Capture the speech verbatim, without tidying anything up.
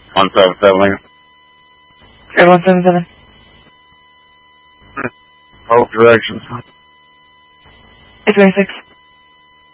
one seven seven. Okay, one seven seven. Both directions. eight twenty-six.